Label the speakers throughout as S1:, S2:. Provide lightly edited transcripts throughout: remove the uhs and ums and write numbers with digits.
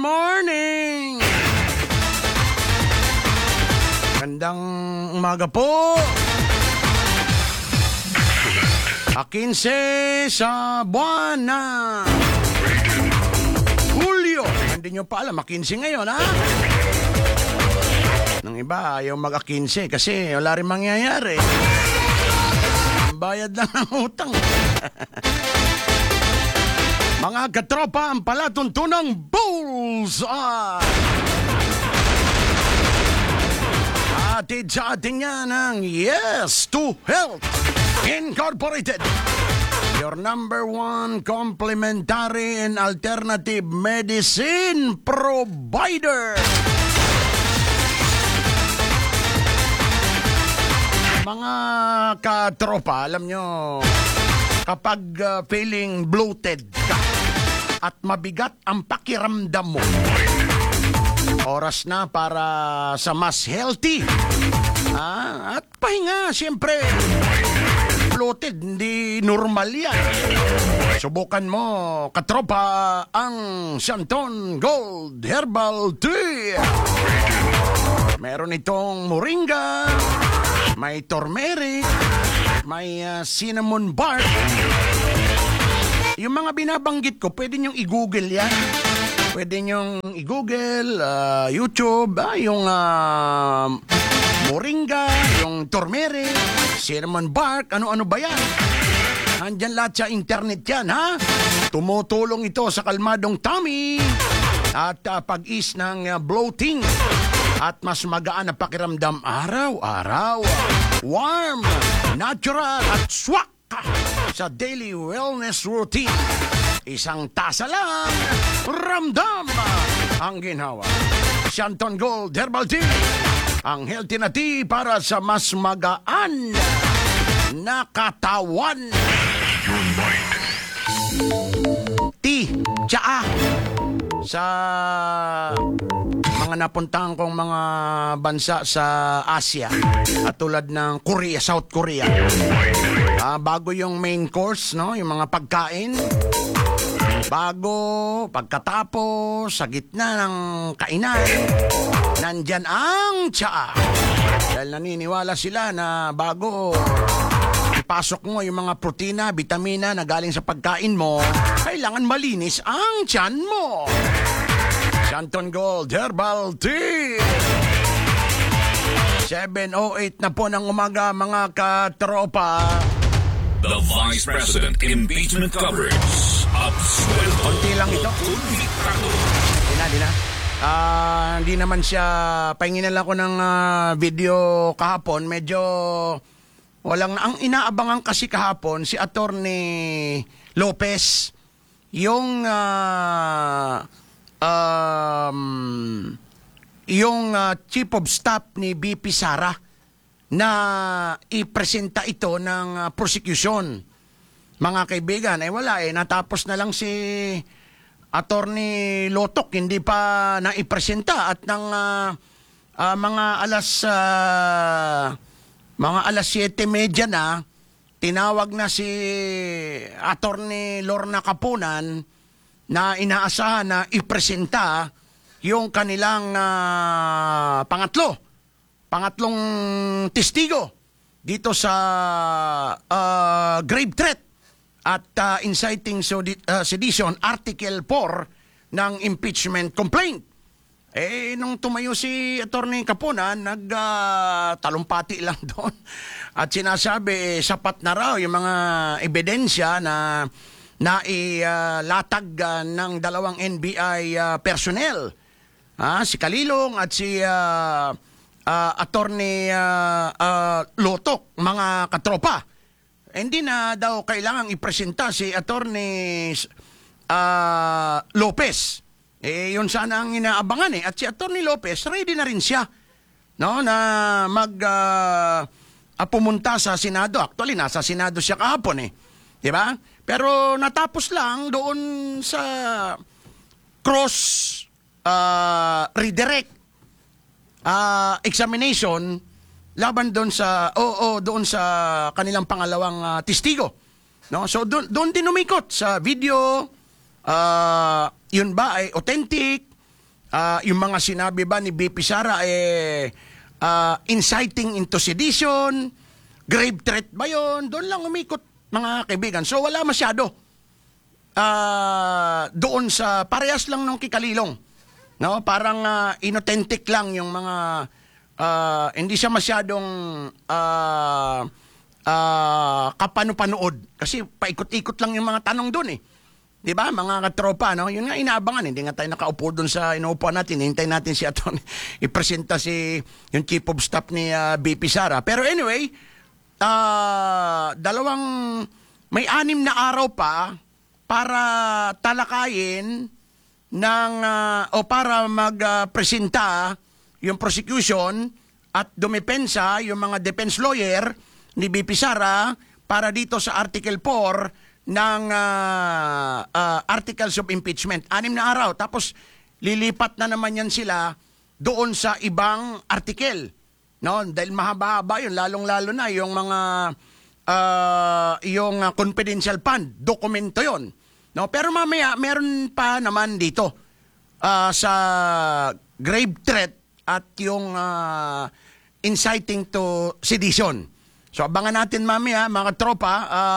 S1: Morning! Gandang umaga po. 15 sa buwan na Hulyo. Hindi nyo pa alam, 15 ngayon, ha? Nang iba, ayaw mag-15 kasi wala rin mangyayari. Bayad lang ng utang. Mga katropa, ang palatuntunang Bullseye! Atid sa atin yan ng Yes to Health Incorporated, your number one complementary and alternative medicine provider. Mga katropa, alam nyo, kapag feeling bloated ka at mabigat ang pakiramdam mo, oras na para sa mas healthy. At pahinga, siyempre. Bloated, hindi normal yan. Subukan mo, katropa, ang Santon Gold Herbal Tea. Meron itong moringa, may turmeric, may cinnamon bark. Yung mga binabanggit ko, pwede nyong i-google yan. Pwede nyong i-google, YouTube, yung moringa, yung turmeric, cinnamon bark, ano-ano ba yan? Nandyan lahat sa internet yan, ha? Tumutulong ito sa kalmadong tummy at pag-ease ng bloating at mas magaan na pakiramdam araw-araw. Warm, natural at swak sa daily wellness routine. Isang tasa lang, ramdam ang ginhawa. Santon Gold Herbal Tea, ang healthy na tea para sa mas magaan na katawan. Tea, tsaa. Sa mga napuntahan kong mga bansa sa Asia at tulad ng Korea, South Korea, bago yung main course, no, yung mga pagkain, bago, pagkatapos, sa gitna ng kainan, nandyan ang tsaa. Dahil naniniwala sila na bago ipasok mo yung mga protina, vitamina na galing sa pagkain mo, kailangan malinis ang tiyan mo. Santon Gold Herbal Tea. 7:08 na po ng umaga, mga katropa.
S2: The Vice President Impeachment Coverage.
S1: Konti lang ito. Di na. Hindi naman siya, pahingin lang ko ng video kahapon. Medyo walang, ang inaabangan kasi kahapon, si Attorney Lopez, yung Chief of Staff ni BP Sara, na ipresenta ito ng prosecution. Mga kaibigan, wala natapos na lang si Attorney Lotok, hindi pa naipresenta at ng mga alas 7:30 na, tinawag na si Attorney Lorna Capunan na inaasahan na ipresenta yung kanilang pangatlong testigo dito sa grave threat at inciting sedition, Article 4 ng impeachment complaint. Nung tumayo si Attorney Capunan, nagtalumpati lang doon at sinasabi sapat na raw yung mga ebidensya na nailatag ng dalawang NBI personnel, si Kalilong at si Attorney Lotok, mga katropa. Hindi na daw kailangang ipresenta si Attorney Lopez. Yun sana ang inaabangan at si Attorney Lopez ready na rin siya, no, na pumunta sa Senado. Actually, nasa Senado siya kahapon di ba? Pero natapos lang doon sa cross redirect examination laban doon sa doon sa kanilang pangalawang testigo, no? So doon din umikot sa video, yun ba ay authentic, Yung mga sinabi ba ni BP Sara, inciting into sedition, grave threat ba yun? Doon lang umikot, mga kaibigan. So wala masyado doon sa parehas lang ng kikalilong. No? Parang inauthentic lang yung mga hindi siya masyadong kapano-panood. Kasi paikot-ikot lang yung mga tanong doon eh. Di ba? Mga katropa, no? Yun nga inaabangan. Hindi nga tayo nakaupo doon sa inuupuan natin. Hintay natin si Aton ipresenta yung chief of staff ni BP Sara. Pero anyway, may 6 na araw pa para talakayin o para magpresenta yung prosecution at dumepensa yung mga defense lawyer ni BP Sara para dito sa Article 4 ng Articles of Impeachment. 6 na araw. Tapos lilipat na naman yan sila doon sa ibang article. No? Dahil mahaba-haba yun. Lalong-lalo na yung mga yung confidential fund. Dokumento yon. No? Pero mamaya, meron pa naman dito sa grave threat at yung inciting to sedition. So abangan natin mamaya mga tropa,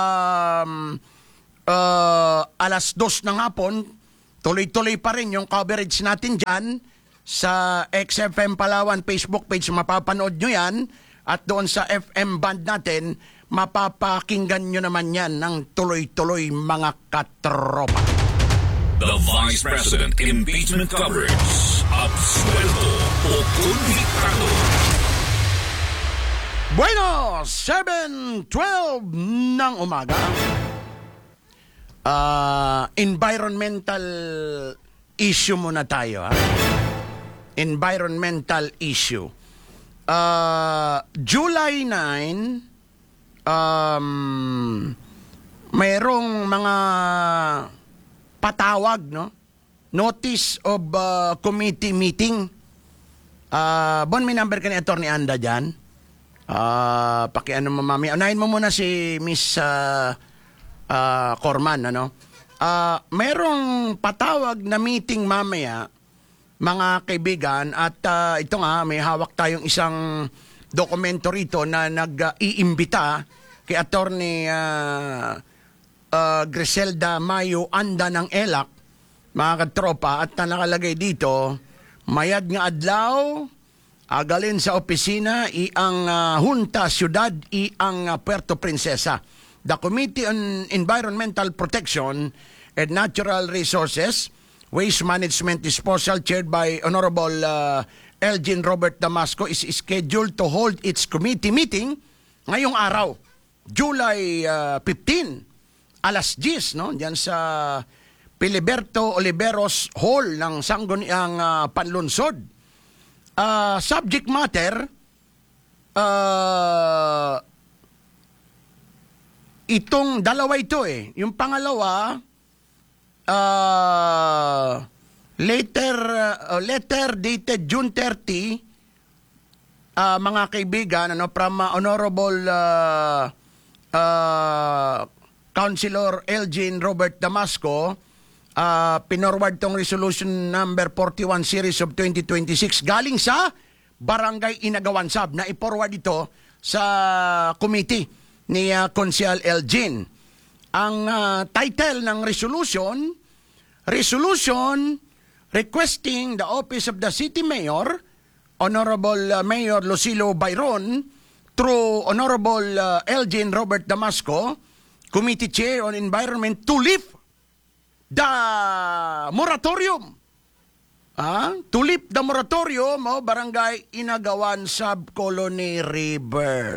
S1: alas 2 ng hapon, tuloy-tuloy pa rin yung coverage natin dyan sa XFM Palawan Facebook page, mapapanood nyo yan, at doon sa FM band natin, mapapakinggan nyo naman yan ng tuloy-tuloy mga katropa.
S2: The Vice President Impeachment Coverage. Absuelto o convictado.
S1: Bueno, 7:12 ng umaga. Environmental issue muna tayo. Environmental issue. July 9, mayroong mga patawag, no? Notice of committee meeting. Bon, may number ka ni Atty. Anda dyan. Pakiano mo mami. Unahin mo muna si Miss Corman, ano? Merong patawag na meeting mamaya, mga kaibigan, at ito nga, may hawak tayong isang dokumento rito na nag-iimbita kay Atty. Griselda Mayo Anda ng ELAC, mga katropa, at nakalagay dito, mayad nga adlaw, agalin sa opisina, iang Junta Ciudad, iang Puerto Princesa. The Committee on Environmental Protection and Natural Resources, Waste Management Disposal, chaired by Honorable Elgin Robert Damasco, is scheduled to hold its committee meeting ngayong araw, July 15, alas 10, no? Diyan sa Filiberto Oliveros Hall ng Sangguniang Panlunsod. Subject matter, itong dalawa ito eh. Yung pangalawa, letter dated June 30, mga kaibigan, from Honorable Councilor Elgin Robert Damasco, pinorward tong resolution number 41 series of 2026 galing sa Barangay Inagawan Sab, na i-forward ito sa committee ni Consial Elgin. Ang title ng resolution requesting the office of the city mayor, Honorable Mayor Lucilo Bayron, through Honorable Elgin Robert Damasco, Committee Chair on Environment, to lift the moratorium. To lift the moratorium, Barangay Inagawan Sab, Colony Rivers.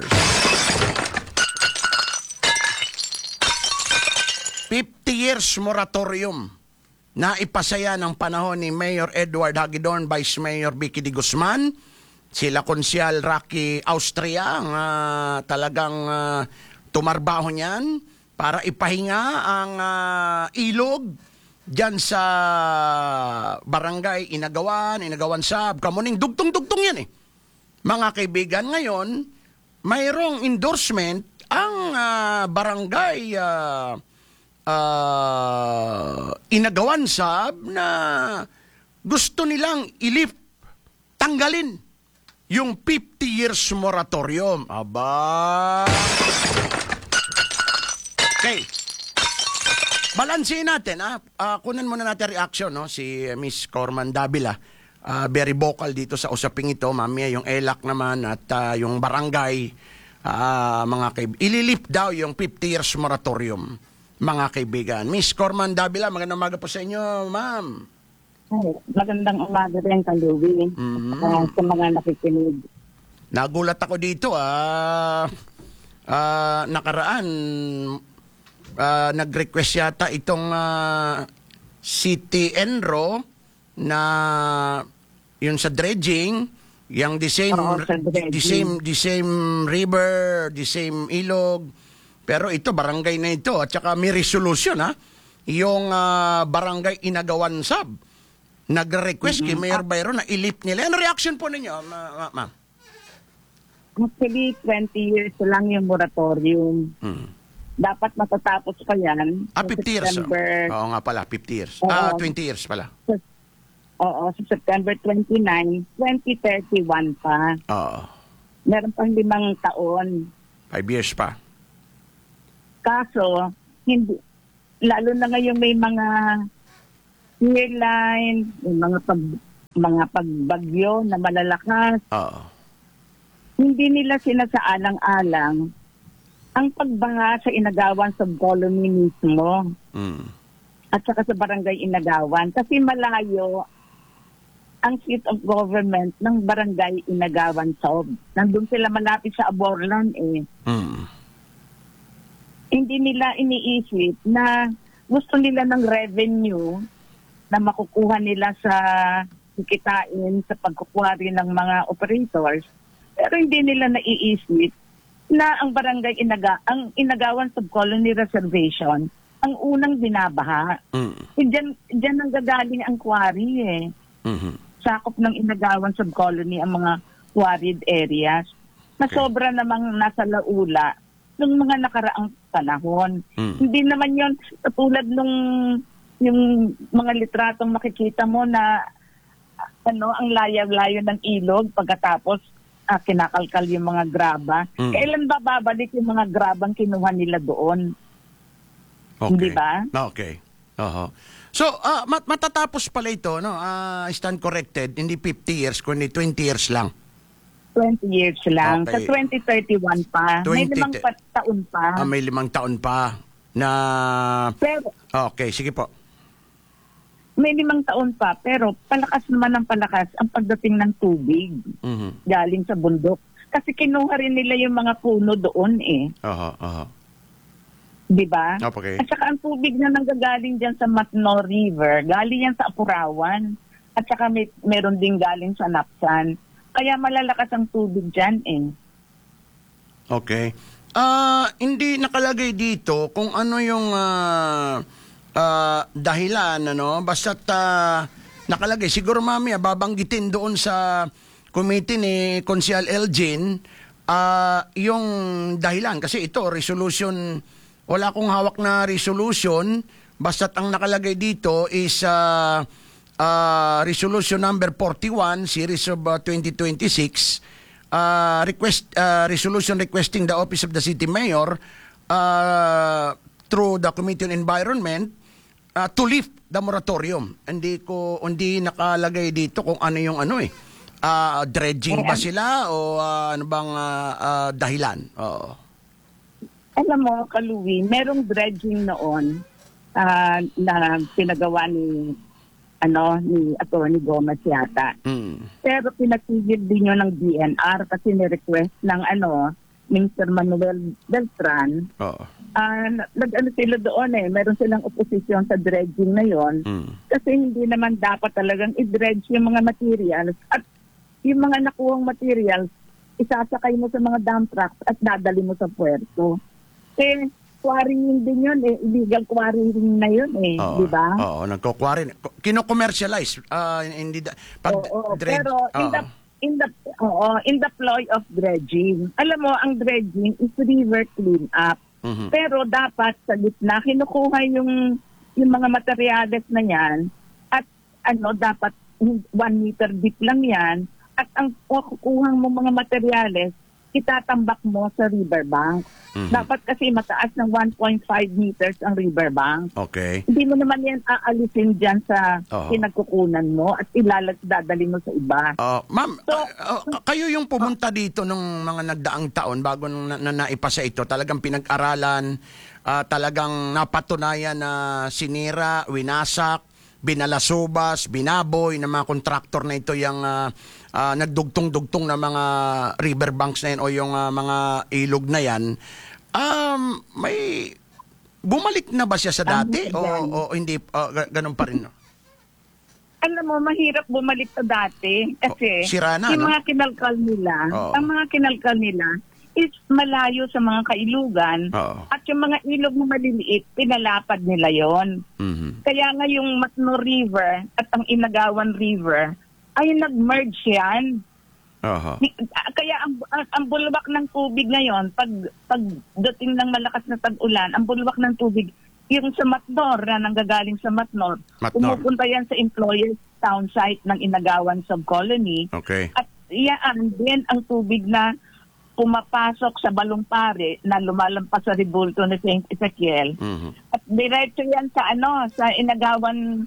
S1: 50 years moratorium na ipasaya ng panahon ni Mayor Edward Hagedorn, Vice Mayor Vicky de Guzman, sila Konsyal Rocky Austria, ang talagang tumarbaho niyan para ipahinga ang ilog dyan sa Barangay Inagawan Sab, Kamuning, dugtong-dugtong yan eh. Mga kaibigan, ngayon, mayroong endorsement ang Barangay Inagawan Sab na gusto nilang tanggalin yung 50 years moratorium. Aba. Okay. Balansin natin, kunan muna natin reaction, no? Si Miss Corman Davila. Very vocal dito sa usaping ito. Mamaya yung ELAC naman at yung barangay, mga kaibigan. Ililift daw yung 50 years moratorium, mga kaibigan. Miss Corman Davila, magandang umaga po sa inyo, ma'am.
S3: Ay, magandang umaga rin, Kaluwi. Sa mga nakikinig.
S1: Nagulat ako dito, nakaraan, nag-request yata itong City Enro na yun sa dredging, yung the same river, the same ilog, pero ito barangay na ito at saka may resolution, yung barangay Inagawan Sab nag-request kay Mayor Byron na ilip nila. Ano reaction po ninyo, ma'am?
S3: Actually, 20 years lang yung moratorium. Dapat matatapos pa yan.
S1: 50 years.
S3: September,
S1: Oo nga pala, 50 years. 20 years pala.
S3: Oo, sa September 29, 2031 pa.
S1: Oo.
S3: Meron pang 5 taon.
S1: 5 years pa.
S3: Kaso, hindi, lalo na ngayon may mga airline, may mga pagbagyo na malalakas.
S1: Oo.
S3: Hindi nila sinasaalang-alang ang pagbaha sa Inagawan Subcolony mismo at saka sa Barangay Inagawan kasi malayo ang seat of government ng Barangay Inagawan Sub. Nandun sila malapit sa Aborlan Hindi nila iniisip na gusto nila ng revenue na makukuha nila sa kikitain sa pagkukuha rin ng mga operators, pero hindi nila naiisip na ang Barangay ang Inagawan Subcolony Reservation ang unang binabaha. Diyan ang gagaling ang quarry Sakop ng Inagawan Subcolony ang mga quarried areas na sobra namang nasa laula ng mga nakaraang panahon. Hindi naman yon katulad nung yung mga litratong makikita mo na ang layaw-layo ng ilog pagkatapos kinakalkal yung mga graba. Kailan ba babalik yung mga grabang kinuha nila doon?
S1: Okay.
S3: Hindi ba?
S1: Okay. So, matatapos pala ito, no? Stand corrected, hindi 50 years, kundi 20 years lang.
S3: 20 years lang.
S1: Okay.
S3: Sa 2031 pa. May 5 taon pa.
S1: May 5 taon pa na...
S3: Pero,
S1: okay, sige po.
S3: may 5 taon pa, pero palakas naman ng palakas ang pagdating ng tubig galing sa bundok. Kasi kinuha rin nila yung mga puno doon Di ba?
S1: Okay.
S3: At saka ang tubig na nanggagaling dyan sa Matno River, galing yan sa Apurawan. At saka meron din galing sa Napsan. Kaya malalakas ang tubig dyan
S1: Okay. Hindi nakalagay dito kung ano yung... dahilan, basta't nakalagay. Siguro mamaya babanggitin doon sa committee ni Konsyal Elgin yung dahilan. Kasi ito, resolution, wala akong hawak na resolution, basta't ang nakalagay dito is resolution number 41, series of 2026, resolution requesting the office of the city mayor through the Committee on Environment to lift the moratorium. Hindi nakalagay dito kung ano yung dredging ba sila o ano bang dahilan. Oo.
S3: Alam mo, Kaluwi, merong dredging noon na pinagawa ni Atty. Gomez yata. Pero pinatigil din yun ng DNR kasi ni-request ng Mr. Manuel Beltran. Nag-ano sila doon meron silang oposisyon sa dredging na yon kasi hindi naman dapat talagang i-dredge yung mga materials at yung mga nakuhang materials isasakay mo sa mga dump trucks at dadali mo sa puerto. Quarrying din yun illegal quarrying na yun di ba?
S1: Oo, nagko-quarry. Kino-commercialize. Hindi
S3: pero in the ploy of dredging. Alam mo, ang dredging is river clean up. Pero dapat sa gitna kinukuha yung mga materyales na yan at dapat 1 meter deep lang yan, at ang kukuhang mo mga materyales, itatambak mo sa riverbank. Dapat kasi mataas ng 1.5 meters ang riverbank.
S1: Okay.
S3: Hindi mo naman yan aalisin dyan sa pinagkukunan mo at dadali mo sa iba.
S1: Ma'am, kayo yung pumunta dito nung mga nagdaang taon bago naipasa ito, talagang pinag-aralan, talagang napatunayan na sinira, winasak, binalasubas, binaboy ng mga kontraktor na ito yung nagdugtong-dugtong na mga riverbanks na yan o yung mga ilog na yan. May bumalik na ba siya sa dati o hindi ganun pa rin?
S3: Alam mo, mahirap bumalik sa dati kasi
S1: sira na,
S3: yung
S1: no?
S3: mga kinalkal nila, ang mga kinalkal nila is malayo sa mga kailugan at yung mga ilog na maliliit, pinalapad nila yon. Kaya nga yung Matno River at ang Inagawan River ay nag-merge yan. Kaya ang bulwak ng tubig ngayon, pag dating ng malakas na tag-ulan, ang bulwak ng tubig, yung sa Matnor na nanggagaling sa Matnor, pumupunta yan sa employers town site ng Inagawan Subcolony.
S1: Okay.
S3: At yan din ang tubig na pumapasok sa Balumpare na lumalampas sa Ribulto ni St. Ezekiel. At diretso yan sa Inagawan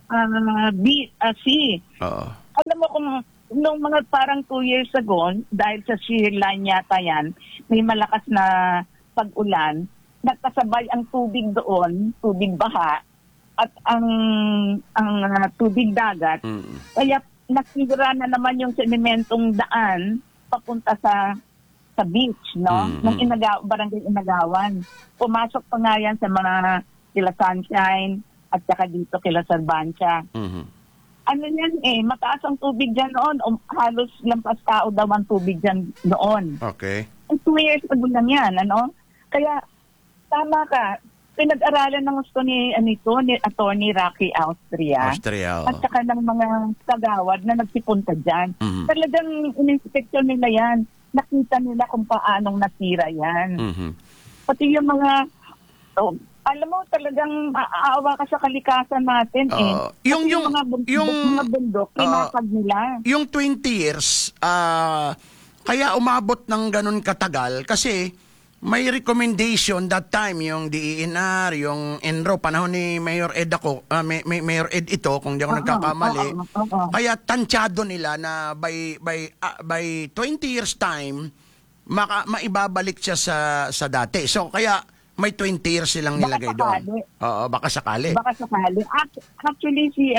S3: Sea. Alam mo kung nung mga parang 2 years ago, dahil sa shear line yata yan, may malakas na pag-ulan, nagkasabay ang tubig doon, tubig baha, at ang tubig dagat. Kaya nasira na naman yung sedimentong daan papunta sa beach, no? Ng Barangay Inagawan. Pumasok pa nga yan sa mga kila Sunshine at saka dito kila Sarbancia. Ano yan mataas ang tubig dyan noon. Halos lampas tao daw ang tubig dyan noon.
S1: Okay.
S3: 2 years ago lang yan, ano? Kaya, tama ka. Pinag-aralan ng gusto ni Attorney Rocky Austria. At saka ng mga kagawad na nagsipunta dyan. Talagang in-inspeksyon nila yan. Nakita nila kung paanong nasira yan. Pati yung mga, alam mo, talagang aawa ka sa kalikasan natin
S1: yung
S3: mga bundok, pinapag nila.
S1: Yung 20 years, kaya umabot ng ganun katagal kasi may recommendation that time yung DENR, yung ENRO, panahon ni Mayor Ed ako, Mayor Ed ito, kung di ako nagkakamali. Kaya tansyado nila na by 20 years time, maibabalik siya sa dati. So kaya may 20 years silang nilagay doon. Baka sakali. Actually, si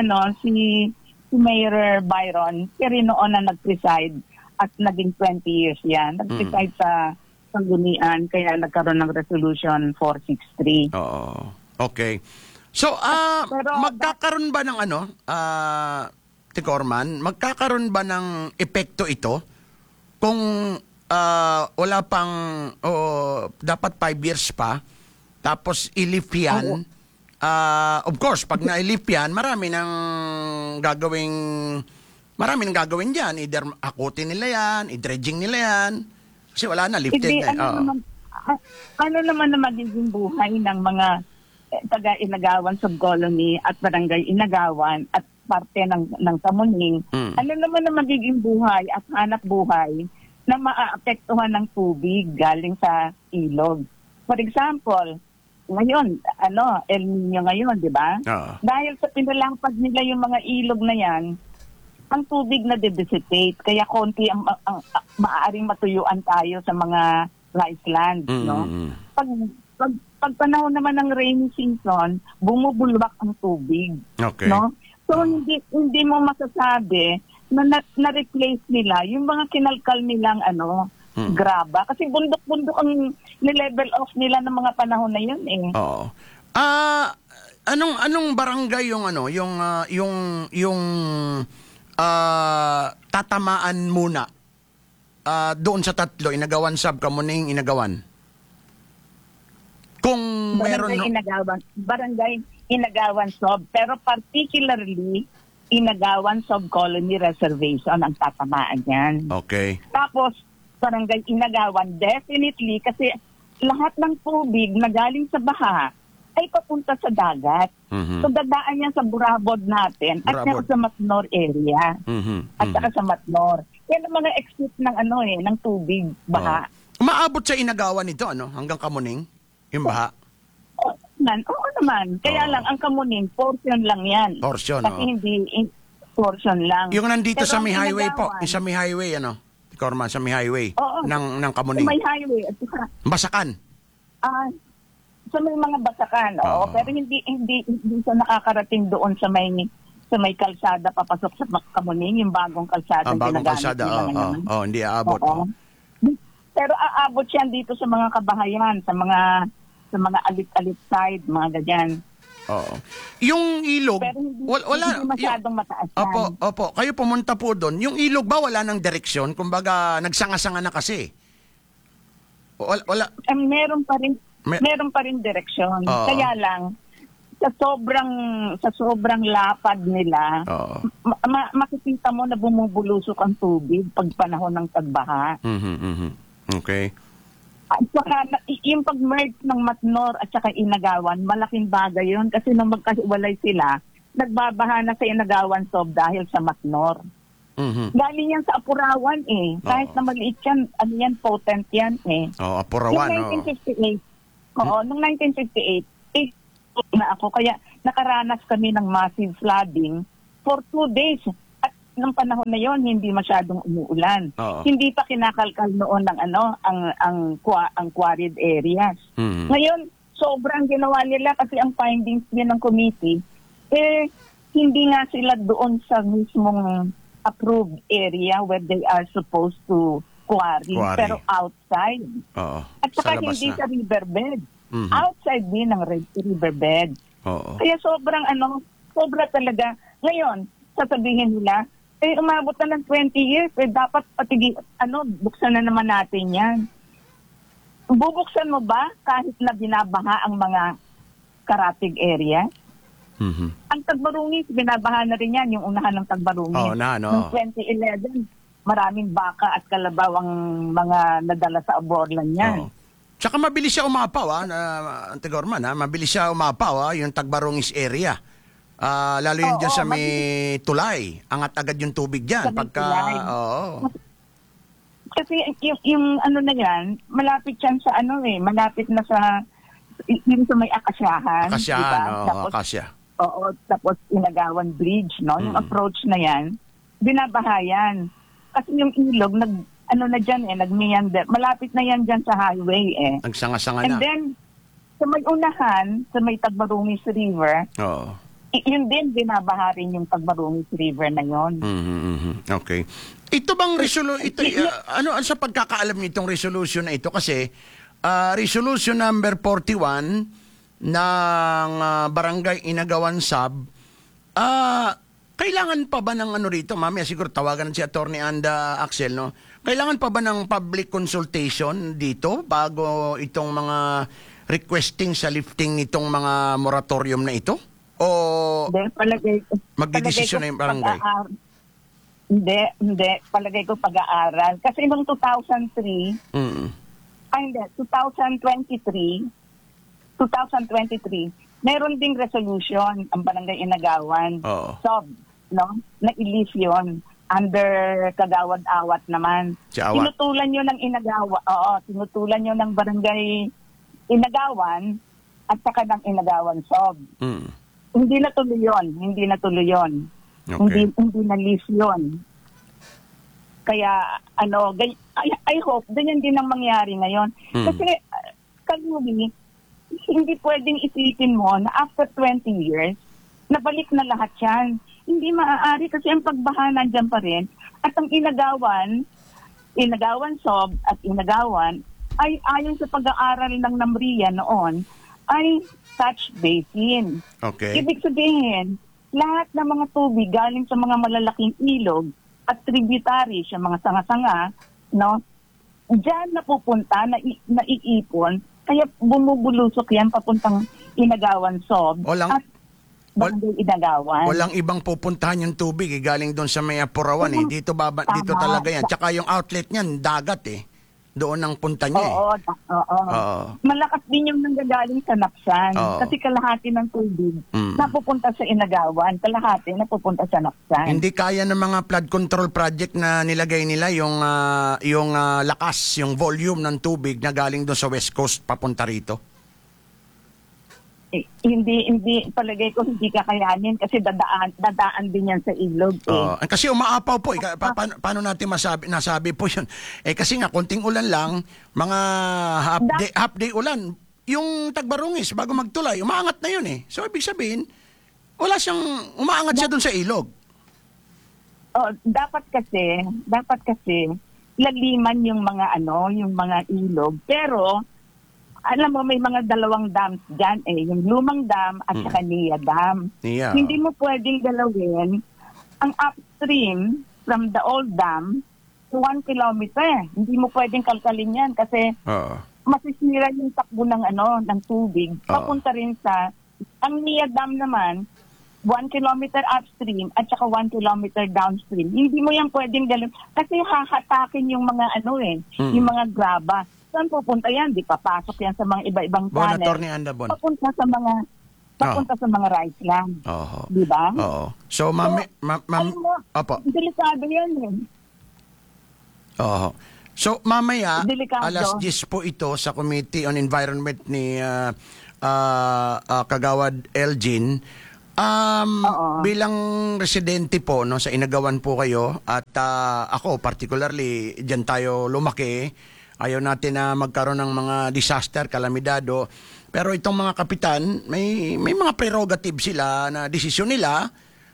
S3: Mayor Byron, siya rin noon na nag-preside at naging 20 years yan. Nag-preside sa Sanggunian, kaya nagkaroon ng Resolution 463.
S1: Okay. So, magkakaroon ba ng Tikorman, magkakaroon ba ng epekto ito kung wala pang dapat 5 years pa tapos ilip yan? Of course, pag nailip yan, marami nang gagawin dyan. Either akutin nila yan, i-dredging nila yan. Kasi wala na, lifted na.
S3: Ano naman na magiging buhay ng mga taga-Inagawan Subcolony at Barangay Inagawan at parte ng Tamuning? Ano naman na magiging buhay at hanap buhay na maaapektuhan ng tubig galing sa ilog? For example, ngayon, El Nino ngayon, di ba? Dahil sa pinalampag nila yung mga ilog na yan, ang tubig na dissipate, kaya konti ang maaaring matuyuan tayo sa mga rice land, no? Pag panahon naman ng rainy season, bumubulwak ang tubig, no? So hindi mo masasabi na-replace nila yung mga kinalkal nilang graba, kasi bundok-bundok ang ni-level off nila ng mga panahon na yun
S1: Anong barangay yung tatamaan muna doon sa tatlo, Inagawan Sub, Kamuning, Inagawan? Kung meron
S3: Barangay Inagawan Sub, pero particularly Inagawan Subcolony Reservation ang tatamaan yan.
S1: Okay.
S3: Tapos Barangay Inagawan, definitely, kasi lahat ng tubig na galing sa baha ay papunta sa dagat.
S1: Mhm.
S3: So dadaan yan sa Burabod natin at
S1: Burabod.
S3: saka sa Matnor area.
S1: Mhm.
S3: At saka sa Matnor. Yan ang mga exit ng ng tubig, baha.
S1: Umaabot sa Inagawan ito, ano? Hanggang Kamuning? Yung baha?
S3: Oo naman. Kaya
S1: Oo.
S3: lang, ang Kamuning, portion lang yan.
S1: Portion,
S3: Kasi
S1: oo.
S3: hindi portion lang.
S1: Yung nandito
S3: Pero
S1: sa
S3: ang
S1: may highway po.
S3: Inagawan,
S1: Yung sa may highway, ano? Corman, sa may highway.
S3: Oo.
S1: Ng Kamuning.
S3: May highway at saka
S1: Basakan.
S3: sa may mga basakan,
S1: Oo.
S3: pero hindi siya nakakarating doon sa may kalsada papasok sa Kamuning, yung bagong kalsada
S1: Bagong
S3: ginagamit
S1: kalsada.
S3: nila ngayon.
S1: Hindi aabot.
S3: Oo. Pero aabot yan dito sa mga kabahayan, sa mga alit-alit side, mga ganyan.
S1: Oo. Yung ilog,
S3: Pero hindi,
S1: wala.
S3: hindi masyadong mataas yan.
S1: Opo. Kayo pumunta po doon. Yung ilog ba wala ng direksyon? Kumbaga, nagsanga-sanga na kasi. Wala.
S3: Meron pa rin direksyon.
S1: Oo.
S3: Kaya lang, sa sobrang lapad nila,
S1: Oo.
S3: makikita mo na bumubulusok ang tubig pag panahon ng tagbaha.
S1: Okay.
S3: At saka, yung pag-merge ng Matnor at saka Inagawan, malaking bagay yun kasi nung magkahiwalay sila, nagbabaha na sa Inagawan Sob dahil sa Matnor.
S1: Mhm.
S3: Galing yan sa Apurawan eh. Kahit
S1: Oo.
S3: na maliit yan, potent yan eh.
S1: Apurawan.
S3: Noong 1958, noong 1958, na ako. Kaya nakaranas kami ng massive flooding for 2 days. At ng panahon na yon hindi masyadong umuulan.
S1: Oo.
S3: Hindi pa kinakalkal noon ng ang quarried areas.
S1: Mhm.
S3: Ngayon, sobrang ginawa nila kasi ang findings niya ng committee, hindi nga sila doon sa mismong approved area where they are supposed to quarry. Pero outside.
S1: Oo.
S3: At saka
S1: Sa labas
S3: hindi
S1: na.
S3: sa riverbed.
S1: Mhm.
S3: Outside din ng riverbed.
S1: Oo.
S3: Kaya sobra talaga. Ngayon, sasabihin nila, umabot na ng 20 years, dapat buksan na naman natin yan. Bubuksan mo ba kahit na binabaha ang mga karatig area?
S1: Mhm.
S3: Ang Tagbarungis, binabaha na rin yan, yung unahan ng Tagbarungis. Noong 2011, maraming baka at kalabaw ang mga nadala sa aborlan yan.
S1: Oo. Tsaka mabilis siya umapaw, Ante Gorman, mabilis siya umapaw, yung Tagbarungis area. Lalo yun dyan sa may tulay. Angat agad yung tubig dyan.
S3: Sa may tulay.
S1: Oo.
S3: Kasi yung na yan, malapit yan sa malapit na sa yung sa may akasyahan.
S1: Akasyahan,
S3: Tapos,
S1: akasya.
S3: Oo, tapos Inagawan Bridge, no? Yung approach na yan, binabahayan. Kasi yung ilog, na dyan nag-meander. Malapit na yan dyan sa highway
S1: Nagsanga-sanga
S3: And
S1: na.
S3: then, sa may unahan, sa may Tagbarungis River,
S1: Oo.
S3: yun din, binabaha rin yung Tagbarungis River na yon.
S1: Okay. Ito bang ano sa pagkakaalam nitong resolution na ito? Kasi resolution number 41 ng Barangay Inagawan Sub, kailangan pa ba ng rito? Mamaya siguro tawagan si Attorney Anda Axel, no? Kailangan pa ba ng public consultation dito bago itong mga requesting sa lifting nitong mga moratorium na ito? O magdidesisyon na yung barangay?
S3: Hindi. Palagay ko pag-aaral. Kasi noong 2023, 2023, meron ding resolution ang Barangay Inagawan.
S1: Oo.
S3: Na ilif yun. Under Kagawad-Awat naman.
S1: Si Awat.
S3: Tinutulan yun ng tinutulan yun ng Barangay Inagawan at saka ng Inagawan Sob. Hindi natuloy yun.
S1: Okay.
S3: Hindi na-leave yun. Kaya, I hope, ganyan din ang mangyari ngayon. Kasi, Kalumi, hindi pwedeng isipin mo na after 20 years, nabalik na lahat yan. Hindi maaari kasi ang pagbaha nandyan pa rin. At ang Inagawan Sob at Inagawan, ay ayon sa pag-aaral ng NAMRIA noon, ay touch basin.
S1: Okay.
S3: Ibig sabihin, lahat ng mga tubig galing sa mga malalaking ilog at tributary sa mga sanga-sanga, no? Diyan napupunta, naiipon, kaya bumubulusok yan papuntang Inagawan Sob at Barangay Inagawan.
S1: Walang ibang pupuntahan yung tubig galing doon sa may Apurawan Dito
S3: Tama.
S1: talaga yan. Tsaka yung outlet niyan, dagat Doon ang punta niya eh.
S3: Oo, oo.
S1: Oo.
S3: Malakas din yung nanggagaling sa Naksan.
S1: Oo.
S3: Kasi kalahati ng tubig
S1: Mm.
S3: napupunta sa Inagawan, kalahati napupunta sa Naksan.
S1: Hindi kaya ng mga flood control project na nilagay nila yung lakas, yung volume ng tubig na galing doon sa West Coast papunta rito.
S3: Hindi palagay ko hindi kakayanin kasi dadaan din yan sa ilog
S1: Kasi umaapaw po. Paano natin nasabi po yun? Kasi nga, konting ulan lang, mga half day ulan, yung Tagbarungis, bago magtulay, umaangat na yun eh. So, ibig sabihin, umaangat siya dun sa ilog.
S3: Dapat kasi laliman yung mga yung mga ilog. Pero alam mo, may mga dalawang dams dyan yung Lumang Dam at saka Nia Dam.
S1: Yeah.
S3: Hindi mo pwedeng galawin ang upstream from the old dam to 1 kilometer. Hindi mo pwedeng kalkalin yan kasi masisira yung takbo ng tubig. Papunta rin sa, ang Nia Dam naman, 1 kilometer upstream at saka 1 kilometer downstream. Hindi mo yan pwedeng galawin kasi hahatakin yung mga yung mga graba. Saan pupunta yan? Di papasok yan sa mga iba-ibang channel.
S1: Attorney Andabon.
S3: Papunta sa mga rights lang. Di ba?
S1: Oo. So, opo.
S3: Delikado yan
S1: Oo. So, mamaya,
S3: Delikado.
S1: alas 10 po ito sa Committee on Environment ni Kagawad Elgin. Bilang residente po sa Inagawan po kayo at ako particularly diyan tayo lumaki. Ayaw natin na magkaroon ng mga disaster, kalamidado. Pero itong mga kapitan, may mga prerogative sila na desisyon nila.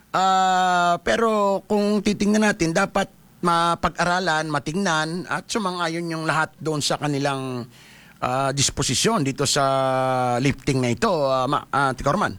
S1: Pero kung titingnan natin, dapat mapag-aralan, matingnan at sumang-ayon yung lahat doon sa kanilang disposisyon dito sa lifting na ito, Tikorman.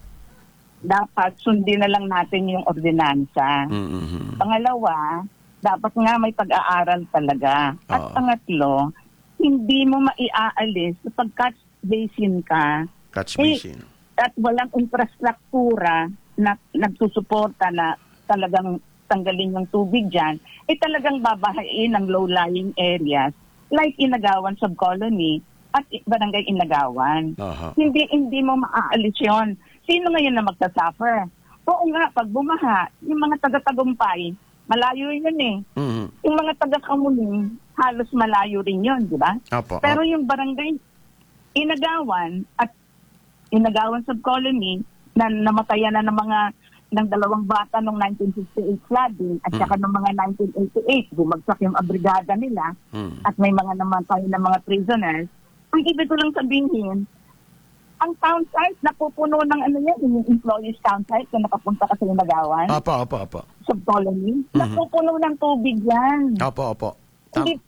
S3: Dapat sundin na lang natin yung ordinansa.
S1: Mm-hmm.
S3: Pangalawa, dapat nga may pag-aaral talaga. At pangatlo, hindi mo maiaalis kapag catch basin ka.
S1: Catch basin.
S3: At walang infrastruktura na nagsusuporta na talagang tanggalin yung tubig dyan, talagang babahain ng low-lying areas like Inagawan Subcolony at Barangay Inagawan. Hindi mo maaalis yun. Sino ngayon na magsasuffer? Oo nga, pag bumaha, yung mga taga-Tagumpay, malayo yun
S1: Mm-hmm.
S3: Yung mga taga-Kamuning, halos malayo rin yun, di ba? Pero yung barangay Inagawan at Inagawan Subcolony na namatayan na ng 2 bata noong 1958 flooding at saka noong mga 1988, bumagsak yung abrigada nila at may mga namatay na mga prisoners. Ang ibig ko lang sabihin, ang town site napupuno ng yung employees town site na nakapunta ka sa Inagawan.
S1: Opo.
S3: Subcolony. Napupuno ng tubig yan.
S1: Opo.
S3: Hindi,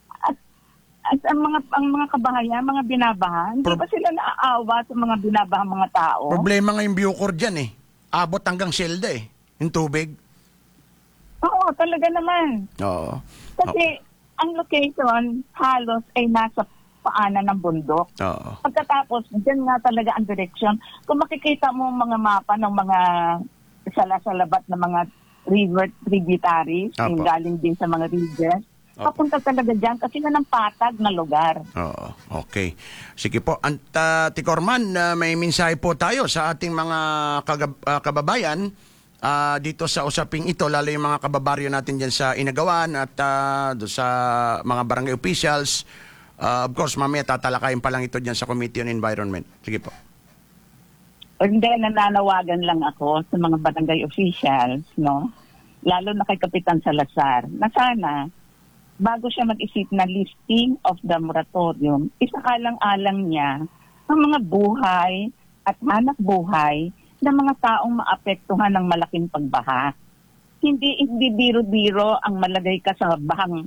S3: at ang mga kabahayan, mga binabahan, hindi ba sila naaawa sa mga binabahang mga tao?
S1: Problema nga yung Bucor dyan abot hanggang Selda yung tubig.
S3: Oo, talaga naman.
S1: Oo.
S3: Kasi ang location halos ay nasa paanan ng bundok.
S1: Oo.
S3: Pagkatapos, dyan nga talaga ang direction. Kung makikita mo mga mapa ng mga salabat na mga river tributaries, yung galing din sa mga rivers, papunta talaga dyan kasi na ng patag na lugar.
S1: Oo, okay. Sige po. Tikorman, may mensahe po tayo sa ating mga kababayan dito sa usaping ito, lalo yung mga kababaryo natin dyan sa Inagawan at sa mga barangay officials. Of course, mamaya tatalakayin pa lang ito dyan sa Committee on Environment. Sige po.
S3: Hindi, nananawagan lang ako sa mga barangay officials, lalo na kay Kapitan Salazar, na sana, bago siya mag-isip na lifting of the moratorium, isakalang-alang niya ang mga buhay at hanap buhay ng mga taong maapektuhan ng malaking pagbaha. Hindi biro-biro ang malagay ka sa bahang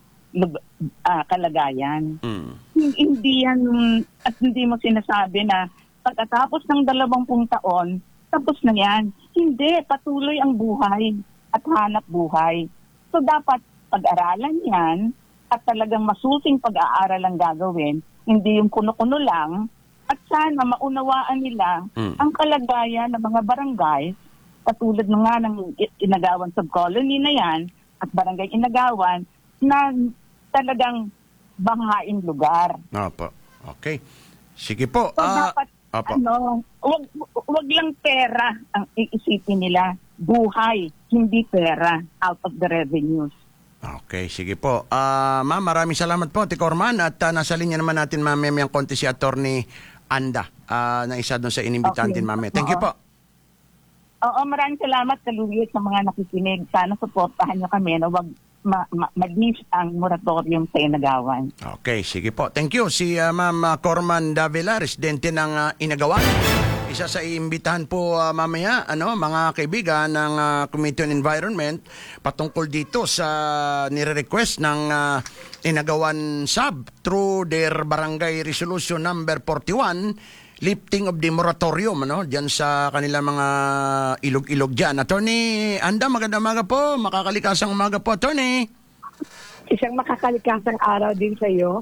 S3: kalagayan. Hindi yan, at hindi mo sinasabi na pagkatapos ng 20 taon, tapos na yan. Hindi, patuloy ang buhay at hanap buhay. So dapat pag-aralan yan at talagang masusing pag-aaral ang gagawin, hindi yung kuno-kuno lang, at sana maunawaan nila ang kalagayan ng mga barangay, katulad na nga ng Inagawan Subcolony na yan, at Barangay Inagawan, na talagang banghaing lugar.
S1: Opo. Okay. Sige po.
S3: So dapat,
S1: opo.
S3: wag lang pera ang iisipin nila. Buhay, hindi pera out of the revenues.
S1: Okay, sige po. Ma'am, maraming salamat po, Tikorman. At nasa linya naman natin, ma'am, yung konti si Attorney Anda na isa doon sa inimbitantin,
S3: Okay.
S1: ma'am. Thank you po.
S3: Oo, maraming salamat Kalugi sa mga nakikinig. Sana suportahan nyo kami na wag mag-miss ang moratorium sa Inagawan.
S1: Okay, sige po. Thank you. Si Ma'am Corman Davila, residente ng Inagawan. Isa sa iimbitahan po mamaya, mga kaibigan ng Committee on Environment patungkol dito sa nire-request ng Inagawan Sub through their Barangay Resolution number 41, lifting of the moratorium, diyan sa kanila mga ilog-ilog dyan. Attorney Anda, magandang umaga po. Makakalikasang umaga po, Attorney.
S4: Isang makakalikasang araw din sa iyo.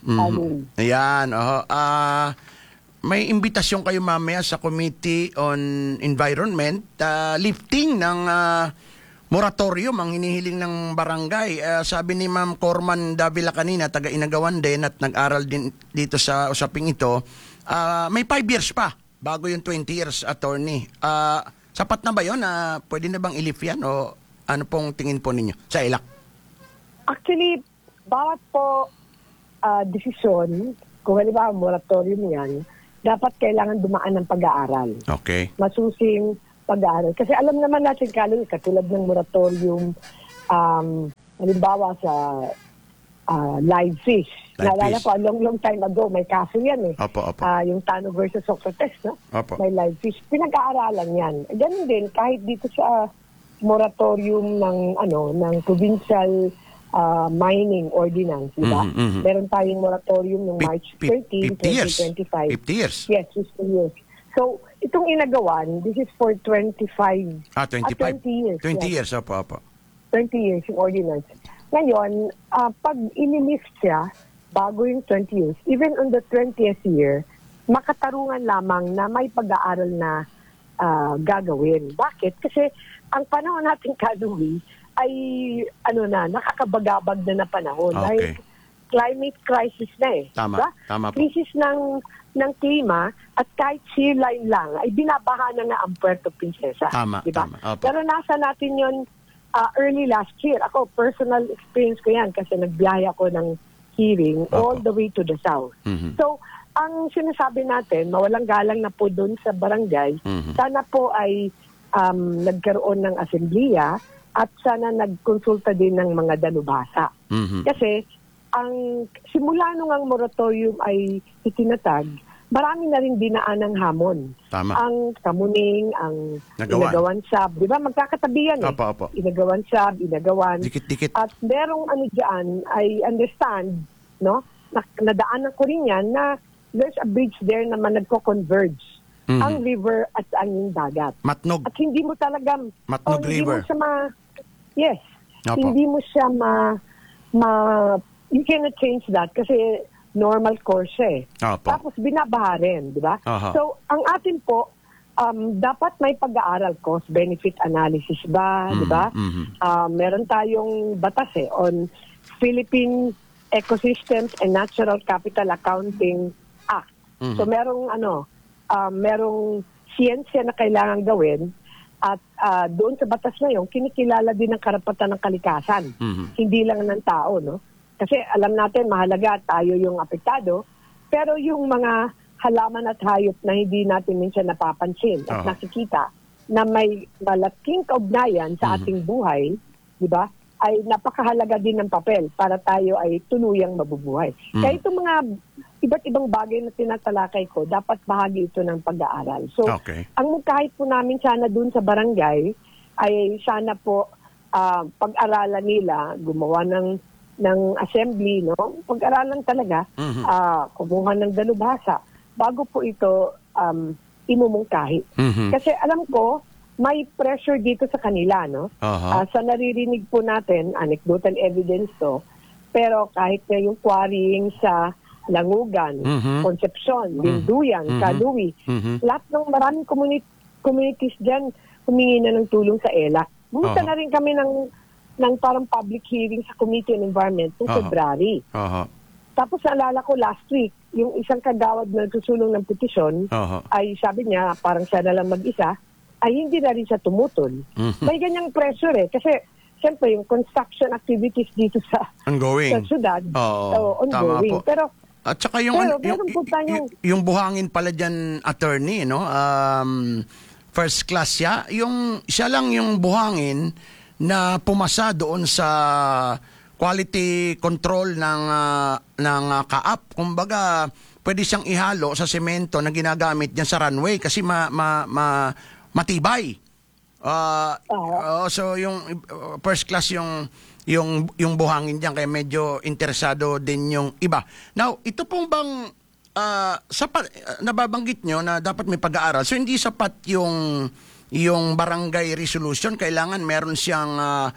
S1: Ayan, may imbitasyon kayo mamaya sa Committee on Environment, lifting ng moratorium ang hinihiling ng barangay. Sabi ni Ma'am Corman Davila kanina, taga Inagawan din at nag-aral din dito sa usaping ito, may 5 years pa bago yung 20 years, Attorney. Sapat na ba yun? Pwede na bang i-lift yan? O ano pong tingin po ninyo sa ILAC?
S4: Actually, bawat po desisyon, kung halimbawa moratorium yan, dapat kailangan dumaan ng pag-aaral.
S1: Okay.
S4: Masusing pag-aaral. Kasi alam naman natin, katulad ng moratorium, halimbawa sa live fish. Naalala ko, a long time ago, may kaso yan eh.
S1: Opo.
S4: Yung Tano versus Socrates, no?
S1: Opo.
S4: May live fish. Pinag-aaralan yan. Ganun din, kahit dito sa moratorium ng provincial mining ordinance, di ba? Meron tayong moratorium ng March 13, 2025.
S1: 50 years.
S4: Yes, 50 years. So, itong Inagawan, this is for 25.
S1: 25.
S4: 20 years.
S1: 20
S4: yes.
S1: years, opo.
S4: 20 years yung ordinance. Ngayon, pag inilift siya, bago yung 20 years, even on the 20th year, makatarungan lamang na may pag-aaral na gagawin. Bakit? Kasi ang panahon natin, Kaluwi, ay nakakabagabag na panahon.
S1: Okay.
S4: Dahil climate crisis na eh.
S1: Tama.
S4: Diba?
S1: Tama po.
S4: Crisis ng klima at kahit sea line lang ay binabaha na nga ang Puerto Princesa.
S1: Tama,
S4: Diba?
S1: tama. Opo.
S4: Pero nasa natin yun early last year. Ako, personal experience ko yan kasi nagbiyahe ako ng hearing all the way to the south. So, ang sinasabi natin, mawalang galang na po doon sa barangay, sana po ay nagkaroon ng asembleya at sana nagkonsulta din ng mga dalubhasa. Kasi, ang simula nung ang moratorium ay itinatag, marami na rin dinaan ng hamon.
S1: Tama.
S4: Ang Kamuning, ang
S1: Inagawan
S4: Sab, di ba? Magkakatabi yan eh.
S1: Opo.
S4: Inagawan Sab, Inagawan.
S1: Dikit-dikit.
S4: At merong dyan, I understand, no? Nadaanan ko rin yan na there's a bridge there na nagko-converge ang river at ang dagat.
S1: Matnog.
S4: At hindi mo talaga...
S1: Matnog River.
S4: Hindi mo siya yes.
S1: Opo.
S4: Hindi mo siya you cannot change that kasi normal course eh.
S1: Opo.
S4: Tapos binabaha rin, di ba?
S1: Aha.
S4: So, ang atin po, dapat may pag-aaral, cost-benefit analysis ba, di ba? Meron tayong batas on Philippine Ecosystems and Natural Capital Accounting Act. So, merong siyensya na kailangan gawin at doon sa batas na yun, kinikilala din ang karapatan ng kalikasan. Hindi lang ng tao, no? Kasi alam natin, mahalaga tayo yung apektado, pero yung mga halaman at hayop na hindi natin minsan napapansin at nakikita na may malaking kaugnayan sa ating buhay, di ba, ay napakahalaga din ng papel para tayo ay tuluyang mabubuhay. Kaya itong mga iba't ibang bagay na tinatalakay ko, dapat bahagi ito ng pag-aaral. So, ang kahit po namin sana dun sa barangay, ay sana po pag-aralan nila, gumawa ng assembly, no? Pag-aralan talaga, kumuha ng dalubhasa, bago po ito imumungkahi. Kasi alam ko, may pressure dito sa kanila, no? Sa naririnig po natin, anecdotal evidence to, pero kahit na yung quarrying sa Langugan, Concepcion, Linduyan, Kaluwi, lahat ng maraming communities dyan humingi na ng tulong sa ELAC. Bumunta na rin kami ng parang public hearing sa Committee on Environment noong February. Tapos naalala ko last week, yung isang kagawad na susulong ng petisyon, ay sabi niya, parang siya na lang mag-isa, ay hindi na rin siya tumutol. May ganyang pressure Kasi, siyempre, yung construction activities dito sa syudad, ongoing. Pero,
S1: at saka yung buhangin pala dyan, attorney, no? First class siya. Siya lang yung buhangin na pumasa doon sa quality control ng kaap. Kumbaga, pwede siyang ihalo sa semento na ginagamit diyan sa runway kasi matibay. So yung first class yung buhangin diyan, kaya medyo interesado din yung iba. Now, ito pong bang sapat, nababanggit nyo na dapat may pag-aaral. So hindi sapat yung barangay resolution, kailangan meron siyang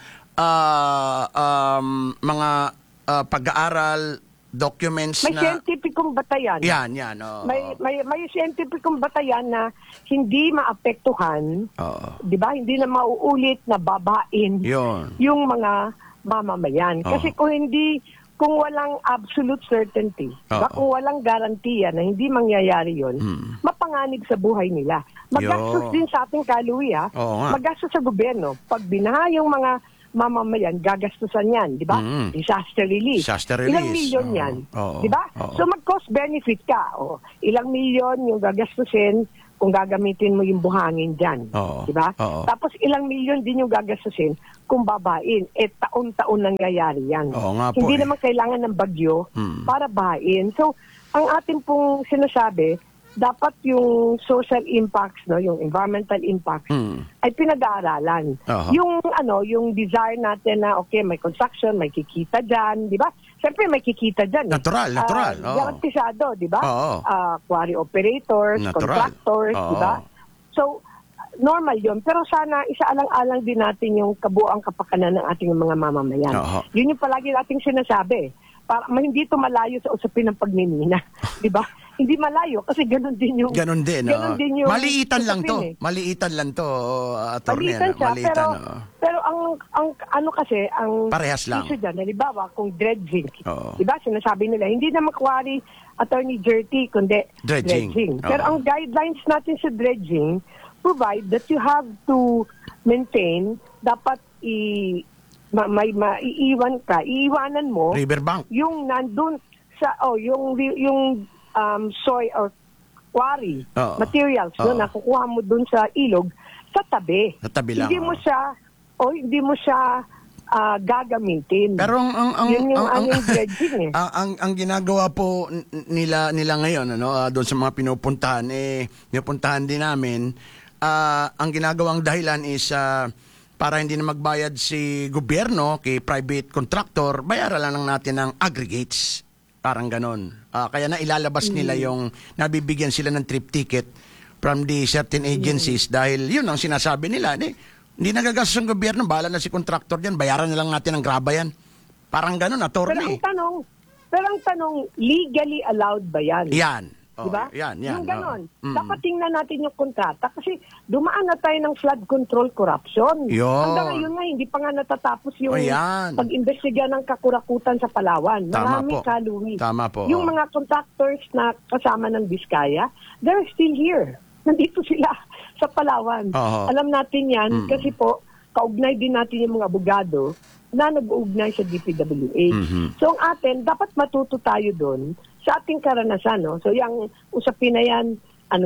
S1: mga pag-aaral, documents
S4: may scientificong batayan.
S1: Yan.
S4: May scientificong batayan na hindi maapektuhan, di ba? Hindi na mauulit na babain yung mga mamamayan. Kasi kung walang absolute certainty, kung walang garantiya na hindi mangyayari yon, mapanganib sa buhay nila. Magastos din sa ating kaluwi, magastos sa gobyerno. Pag binaha yung mga mamamayan, gagastusan yan, di ba? Disaster relief. Ilang milyon yan, di ba? So mag-cost benefit ka. Ilang milyon yung gagastusin kung gagamitin mo yung buhangin dyan. Di ba? Tapos ilang milyon din yung gagastusin kung babain. Taon-taon nangyayari yan. Hindi naman kailangan ng bagyo para bahain. So, ang ating pong sinasabi, dapat yung social impacts, yung environmental impacts, ay pinag-aaralan. Yung desire natin na, may construction, may kikita dyan, di ba? Siyempre, may kikita dyan.
S1: Natural.
S4: Garantisado, di ba? Quarry operators, contractors, di ba? So, normal yun. Pero sana, isaalang-alang din natin yung kabuang kapakanan ng ating mga mamamayan. Yun yung palagi nating sinasabi. Para hindi ito malayo sa usapin ng pagmimina. Di ba? Hindi malayo kasi ganun din yung
S1: maliitan lang to. Maliitan lang to, attorney.
S4: Maliitan siya, pero ang kasi ang
S1: parehas lang.
S4: Issue dyan, halimbawa kung dredging. Diba? Sinasabi nila, hindi na quarry, attorney, dirty, kundi dredging. Pero ang guidelines natin sa dredging provide that you have to maintain, dapat iiwanan mo
S1: riverbank
S4: yung nandun sa yung soy or quarry materials na nakukuha mo dun sa ilog sa tabi.
S1: Sa tabi lang.
S4: Hindi mo siya gagamitin.
S1: Pero
S4: yun yung dredging
S1: ang ginagawa po nila ngayon doon sa mga pinupuntahan din namin, ang ginagawang dahilan is para hindi na magbayad si gobyerno kay private contractor, bayaran lang natin ng aggregates. Parang ganon. Kaya na ilalabas nila yung nabibigyan sila ng trip ticket from the certain agencies dahil yun ang sinasabi nila. Hindi nagagastos ang gobyerno, bahala na si contractor dyan, bayaran na lang natin ng graba yan. Parang ganon, attorney.
S4: Pero ang tanong, legally allowed ba yan?
S1: Yan.
S4: Diba?
S1: Yan.
S4: Yung ganon. Dapat tingnan natin yung kontrata kasi dumaan na tayo ng flood control corruption. Hanggang ngayon nga, hindi pa nga natatapos yung pag-imbestiga ng kakurakutan sa Palawan. Maraming kaluwi.
S1: Tama po.
S4: Yung mga contractors na kasama ng Biskaya, they're still here. Nandito sila sa Palawan. Alam natin yan kasi po, kaugnay din natin yung mga abogado na nag-uugnay sa DPWH. So ang atin, dapat matuto tayo doon sa ating karanasan. So yung usapin na yan,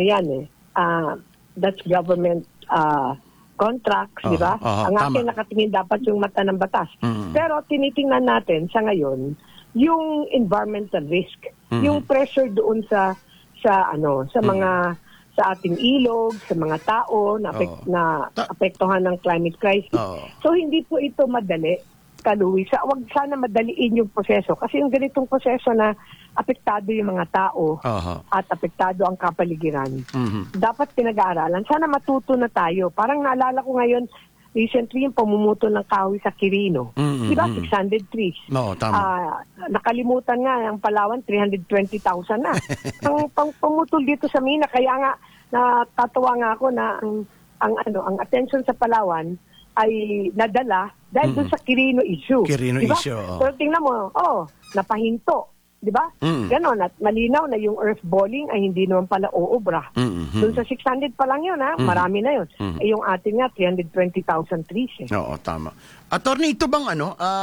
S4: that's government contracts, di ba? Ang atin nakatingin dapat yung mata ng batas. Pero tinitingnan natin sa ngayon, yung environmental risk, yung pressure doon sa mga sa ating ilog, sa mga tao na apektuhan ng climate crisis. So hindi po ito madali, kaluwi. Wag sana madaliin yung proseso kasi yung ganitong proseso na apektado yung mga tao at apektado ang kapaligiran. Dapat pinag-aaralan. Sana matuto na tayo. Parang naalala ko ngayon, recently yung pamumuto ng kahoy sa Quirino. Diba? 600 trees.
S1: Tama.
S4: Nakalimutan nga, ang Palawan, 320,000 na. Ang pamutol dito sa Mina, kaya nga, natatawa nga ako na ang attention sa Palawan ay nadala dahil doon sa Quirino issue.
S1: Quirino
S4: diba?
S1: issue.
S4: Pero tingnan mo, napahinto. Di ba? Ganon. At malinaw na yung earth balling ay hindi naman pala uubra. Doon sa 600 pa lang yun, ha? Marami na yun. Eh, yung ating nga, 320,000 trees. Eh.
S1: Oo, tama. Attorney, ito bang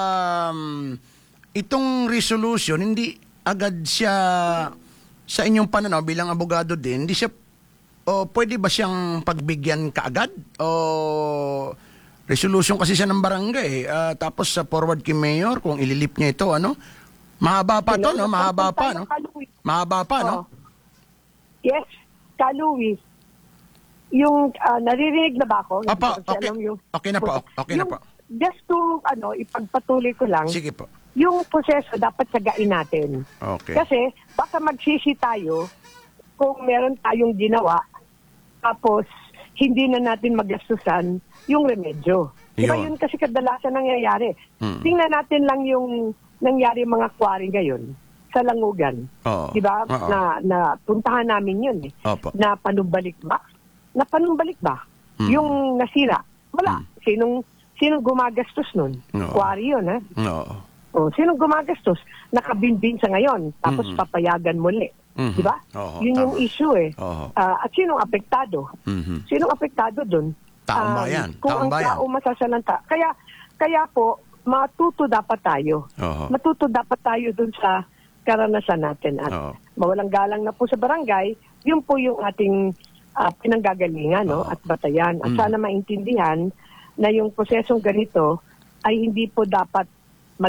S1: itong resolution, hindi agad siya, sa inyong pananaw bilang abogado din, hindi siya, pwede ba siyang pagbigyan kaagad? O resolution kasi siya ng barangay, tapos sa forward kay Mayor, kung ililip niya ito, mahaba pa to, no? Mahaba pa, no? Mahaba pa, no?
S4: Yes, Luis. Yung naririnig na ba ako?
S1: Apa, okay. Okay na po. Okay na po.
S4: Just to ipagpatuloy ko lang.
S1: Sige po.
S4: Yung proseso dapat sagain natin.
S1: Okay.
S4: Kasi baka magsisi tayo kung meron tayong ginawa tapos hindi na natin magastusan yung remedyo. Diba yun kasi kadalasan nangyayari. Tingnan natin lang yung nangyari mga quarry ngayon sa Langugan. Diba? Na puntahan namin yun. Na panumbalik ba? Yung nasira. Wala. Sinong gumagastos nun? Quarry yun, ha? Sinong gumagastos? Nakabinbin sa ngayon. Tapos papayagan muli. Diba? Yun yung issue eh. At sinong apektado? Sinong apektado dun?
S1: Taong bayan.
S4: Kung ang tao masasalanta. Kaya po, matuto dapat tayo. Matuto dapat tayo dun sa karanasan natin. At mawalang galang na po sa barangay, yun po yung ating pinanggagalingan at batayan. At sana maintindihan na yung prosesong ganito ay hindi po dapat